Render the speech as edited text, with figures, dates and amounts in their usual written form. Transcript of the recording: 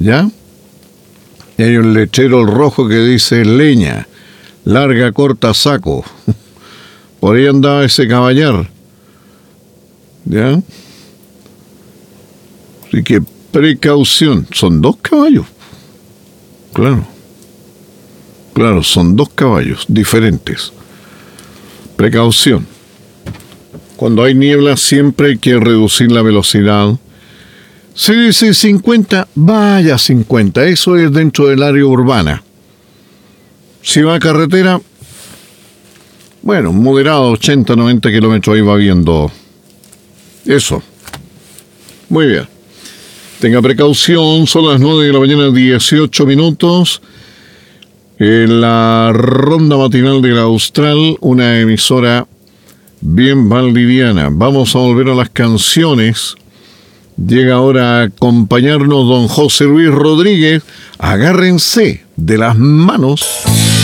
¿Ya? Y hay un letrero rojo que dice leña, larga, corta, saco. Por ahí andaba ese caballar. ¿Ya? Así que precaución. Son 2 caballos. Claro. Claro, son 2 caballos diferentes. Precaución. Cuando hay niebla siempre hay que reducir la velocidad. Si dice 50, vaya 50. Eso es dentro del área urbana. Si va a carretera, bueno, moderado, 80, 90 kilómetros, ahí va viendo eso. Muy bien. Tenga precaución, son las 9 de la mañana, 18 minutos. En la ronda matinal de la Austral, una emisora bien valdiviana. Vamos a volver a las canciones. Llega ahora a acompañarnos don José Luis Rodríguez. Agárrense de las manos.